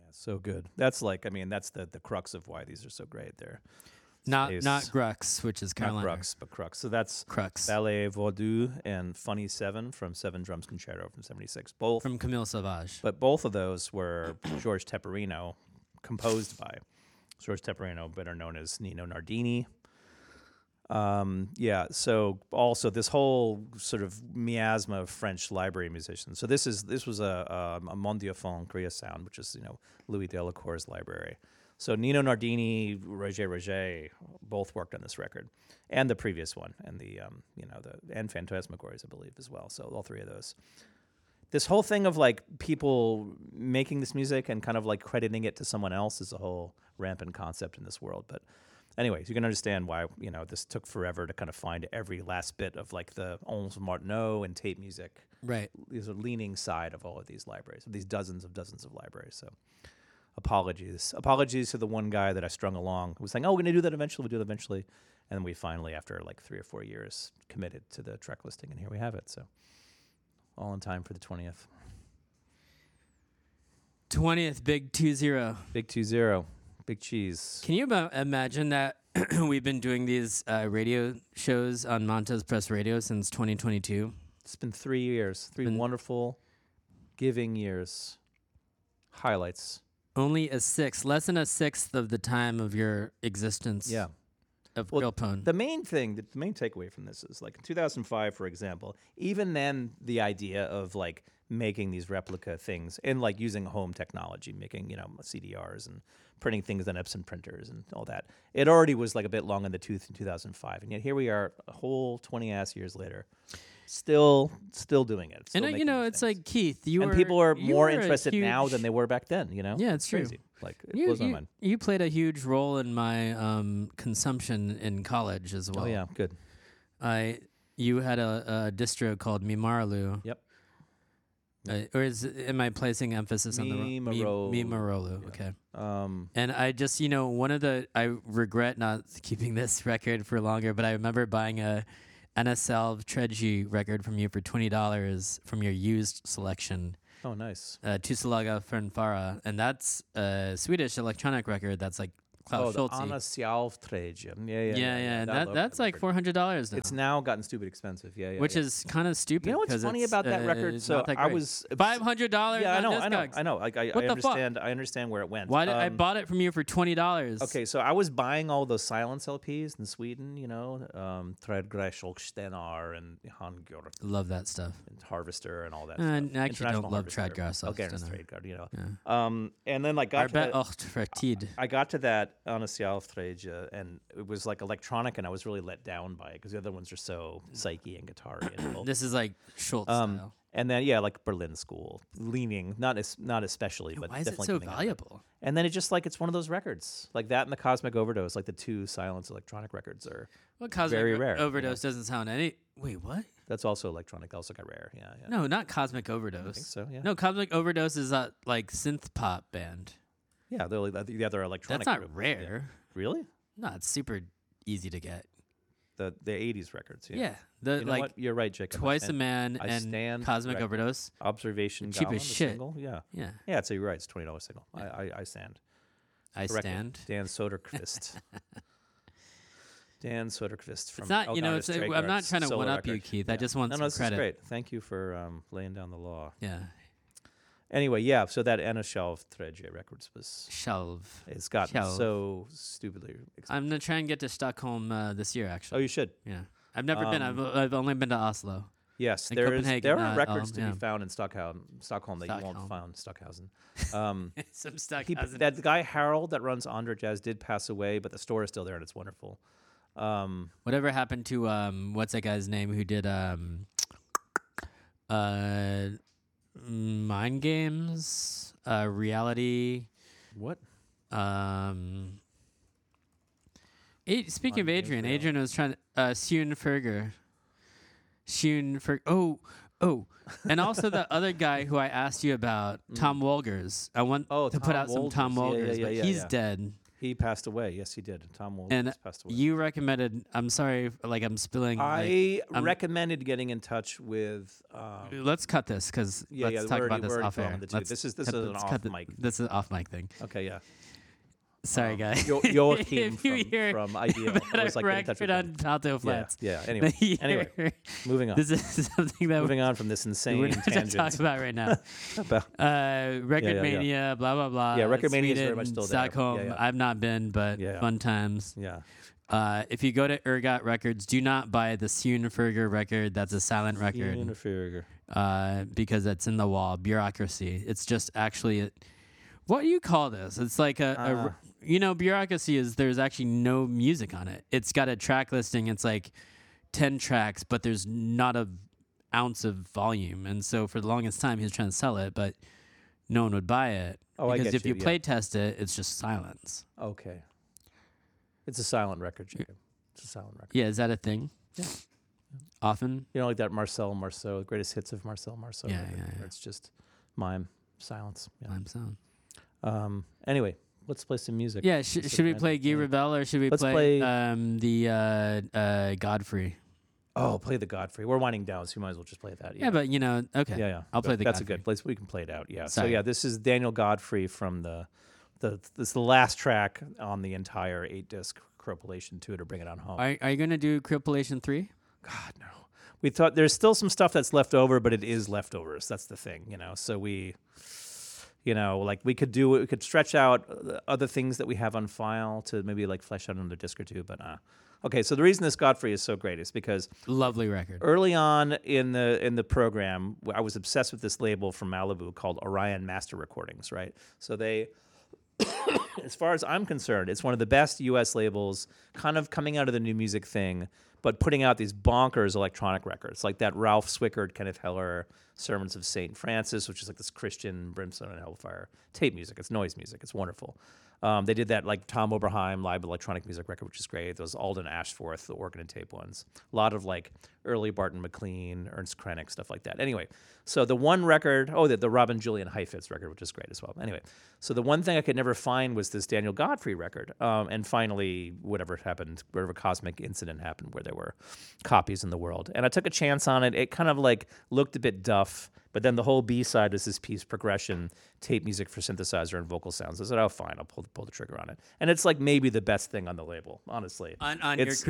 so good. That's like, I mean, that's the crux of why these are so great. They're Not space- Grux, which is not Carolina. crux, but crux. So that's Crux. Ballet Vaudou and Funny Seven from Seven Drums Concerto from '76. Both, From Camille Sauvage. but both of those were George Tepperino, composed by George Tepperino, better known as Nino Nardini. So also this whole sort of miasma of French library musicians. So this was a Mondiophone Korea Sound, which is Louis Delacour's library. So Nino Nardini, Roger both worked on this record, and the previous one, and and Phantasmagories, I believe, as well. So all three of those. This whole thing of like people making this music and kind of like crediting it to someone else is a whole rampant concept in this world. But anyways, you can understand why this took forever to kind of find every last bit of like the Onze Martineau and tape music. Right. These are leaning side of all of these libraries, of these dozens of libraries. So apologies to the one guy that I strung along who was saying, "Oh, we're gonna do that eventually. We'll do that eventually," and then we finally, after like 3 or 4 years, committed to the track listing, and here we have it. So all in time for the 20th. 20th, big 2-0. Big 2-0. Big cheese. Can you imagine that we've been doing these radio shows on Montez Press Radio since 2022? It's been 3 years. Three wonderful, giving years. Highlights. Only less than a sixth of the time of your existence. Yeah. Of Well, Real Pone. The main takeaway from this is like in 2005, for example, even then the idea of like making these replica things and like using home technology, making, CDRs and printing things on Epson printers and all that. It already was like a bit long in the tooth in 2005. And yet here we are a whole 20 ass years later, still doing it. Still And making these it's things. like Keith, and people are more interested now than they were back then, Yeah, it's true. crazy. Like it blows my mind. You played a huge role in my consumption in college as well. Oh yeah, good. You had a distro called Mimaralu. Yep. Am I placing emphasis on the Mimarolu. Mimarolu? Yeah. Okay. And I just, I regret not keeping this record for longer, but I remember buying a NSL Treji record from you for $20 from your used selection. Oh, nice. Tusalaga Fernfara, and that's a Swedish electronic record that's like Klaus Schulze. Anna Sjálvträge. Yeah. And that's like $400 now. It's now gotten stupid expensive. Yeah. Which is kind of stupid. You know what's funny about that record? So I was $500. Yeah, on I know. I understand. I understand where it went. Why did I bought it from you for $20? Okay, so I was buying all those silence LPs in Sweden. Trädgräsholkstenar and Hangjörg Love that stuff. and Harvester and all that. I stuff. actually don't love Trädgräsholkstenar. Trädgräsholkstenar. Okay, and then like got to that, I got to that Anna Sjálvträge, and it was like electronic, and I was really let down by it because the other ones are so psyche and guitar-y. And This is like Schultz style. and then like Berlin School, leaning not especially, but Why is it definitely so leaning on that. valuable? And then it's just like it's one of those records, like that and the Cosmic Overdose, like the two silence electronic records are. Well, Cosmic very rare, Overdose doesn't sound any. Wait, what? That's also electronic. That also got rare. Yeah. No, not Cosmic Overdose. I think so. Yeah. No, Cosmic Overdose is that like synth pop band. Yeah, they're like the other electronic. That's not group. rare. Yeah. Really? No, it's super easy to get. The 80s records. Yeah. Yeah, You know what? You're right, Jacob. Twice a Man I and stand Cosmic corrected. Overdose. Observation. Cheap Gala, as the shit. Single. Yeah. Yeah, Yeah. So you're right. It's $20 single. I stand. I Corrected. stand. Dan Soderquist. Dan Soderquist from. It's not, Elgato it's. I'm Trademarks not trying to solo one up you, record. Keith. Yeah. I just want No, some this credit. is great. Thank you for laying down the law. Yeah, Anyway, yeah. So that Anna Sjálvträge records was. shelve. It's gotten Shelve. so stupidly expensive. I'm gonna try and get to Stockholm this year. Oh, Actually, you should. yeah. I've never been. I've only been to Oslo. Yes, In there Copenhagen, are records to yeah. be found in Stockholm that you won't Stockholm. find Stockhausen. Some Stockhausen. That guy Harold that runs Andra Jazz did pass away, but the store is still there and it's wonderful. Whatever happened to what's that guy's name who did Mind Games, Reality. What? Speaking of Mind Games, Adrian, Reality. Adrian was trying to Schoenferger. Oh, and also the other guy who I asked you about, Tom Wolgers. I want to put Tom out some Tom Wolgers. Wolgers, Yeah, but yeah, he's yeah. dead. He passed away. Yes, he did. Tom Wolf And passed away. you recommended. I'm sorry, like I'm spilling. I recommended getting in touch with. Let's cut this because let's talk about this off air. This is an off mic. This is an off mic thing. Okay, yeah. Sorry, guys. Joachim If you hear from Ideal. I was like, get in touch with record him. on Palto Flats. Yeah. Anyway, moving on. This is something that Moving on from this insane we're not going to tangent. talk about right now. Record Mania, blah blah blah. Yeah, Record Mania is Sweden, very much still there. Stockholm. Yeah. I've not been, but fun times. Yeah. If you go to Ergot Records, do not buy the Schoenberger record. That's a silent record. Because it's in the wall. Bureaucracy. It's just actually what do you call this? It's like a bureaucracy is there's actually no music on it. It's got a track listing. It's like 10 tracks, but there's not a ounce of volume. And so for the longest time, he was trying to sell it, but no one would buy it. Oh, because I get if you yeah. play test it, it's just silence. Okay. It's a silent record, Jacob. It's a silent record. Yeah, is that a thing? Yeah. Often? You know, like that Marcel Marceau, the greatest hits of Marcel Marceau. Yeah, record, yeah. where it's just mime, silence. Yeah. Mime sound. Anyway, let's play some music. Yeah, should we play Guy Rebel or should we Let's play the Godfrey? Oh, play the Godfrey. We're winding down, so you might as well just play that. Yeah, but okay. Yeah. I'll play the That's Godfrey. a good place. We can play it out. Yeah. Sorry. So yeah, this is Daniel Godfrey from this is the last track on the entire 8-disc Cropulation 2 to bring it on home. Are you going to do Cropulation 3? God, no. We thought there's still some stuff that's left over, but it is leftovers. That's the thing, So we, like we could stretch out other things that we have on file to maybe like flesh out another disc or two, but okay, so the reason this Godfrey is so great is because lovely record. Early on in the program, I was obsessed with this label from Malibu called Orion Master Recordings, right? So they, as far as I'm concerned, it's one of the best U.S. labels, kind of coming out of the new music thing, but putting out these bonkers electronic records, like that Ralph Swickard, Kenneth Heller, Sermons of St. Francis, which is like this Christian brimstone and hellfire tape music. It's noise music. It's wonderful. They did that like Tom Oberheim live electronic music record, which is great. Those Alden Ashforth, the organ and tape ones. A lot of like early Barton McLean, Ernst Krenek, stuff like that. Anyway, so the one record, the Robin Julian Heifetz record, which is great as well. Anyway, so the one thing I could never find was this Daniel Godfrey record. And finally, whatever cosmic incident happened where there were copies in the world. And I took a chance on it. It kind of like looked a bit duff. But then the whole B-side is this piece, progression, tape music for synthesizer and vocal sounds. I said, oh, fine, I'll pull the trigger on it. And it's like maybe the best thing on the label, honestly. It's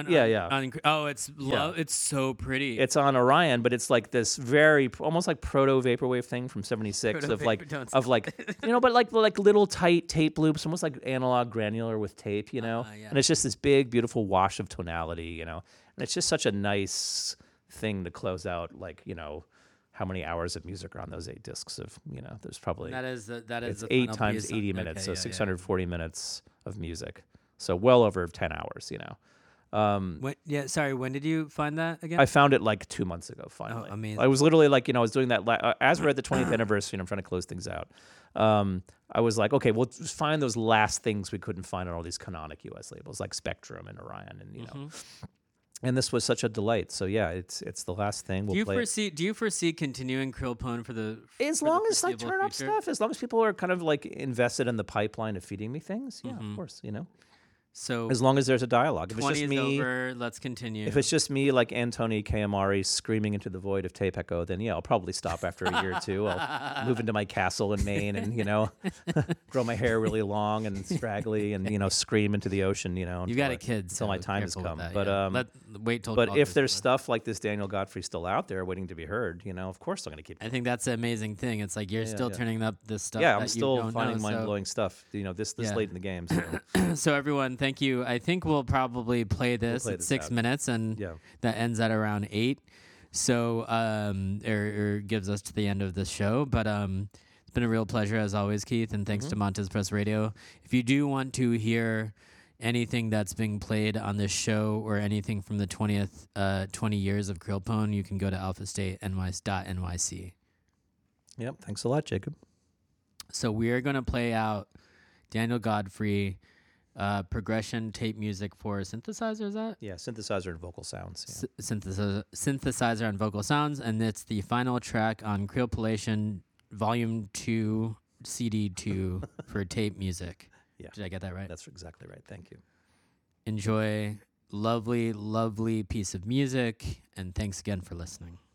so pretty. It's on Orion, but it's like this very, almost like proto-vaporwave thing from 76 but like little tight tape loops, almost like analog granular with tape, Yeah. And it's just this big, beautiful wash of tonality, And it's just such a nice thing to close out, like, how many hours of music are on those 8 discs of, there's probably it's 8 times 80 minutes, so 640 minutes of music. So well over 10 hours, When did you find that again? I found it like 2 months ago, finally. Oh, amazing. I was literally like, I was doing that as we're at the 20th anniversary and I'm trying to close things out. I was like, okay, we'll just find those last things we couldn't find on all these canonic US labels like Spectrum and Orion and, And this was such a delight. So yeah, it's the last thing. We'll play it. Do you foresee continuing Krillpone for the as long as I turn up stuff, as long as people are kind of like invested in the pipeline of feeding me things, yeah, of course, So as long as there's a dialogue. If it's 20 just is me, over. Let's continue. if it's just me like Antoni Kayamari screaming into the void of Tape Echo, then yeah, I'll probably stop after a year or two. I'll move into my castle in Maine and grow my hair really long and straggly and scream into the ocean. You've got a kid, until my time has come. That, but wait till. But if there's stuff like this Daniel Godfrey still out there waiting to be heard, of course I'm going to keep. I think that's the amazing thing. It's like you're still turning up this stuff. Yeah, that I'm still you finding don't mind know, blowing stuff. This late in the game. So. So everyone, thank you. I think we'll probably play this at 6 out. minutes, and that ends at around 8. So or gives us to the end of the show. But it's been a real pleasure as always, Keith, and thanks to Montez Press Radio. If you do want to hear anything that's being played on this show or anything from the 20 years of Krillpone, you can go to alphastatenyc.nyc. Yep. Thanks a lot, Jacob. So we are going to play out Daniel Godfrey. Progression tape music for synthesizer, is that? Yeah, synthesizer and vocal sounds. Yeah. Synthesizer and vocal sounds, and it's the final track on Krillpolation Volume 2, CD 2 for tape music. Yeah. Did I get that right? That's exactly right. Thank you. Enjoy lovely, lovely piece of music, and thanks again for listening.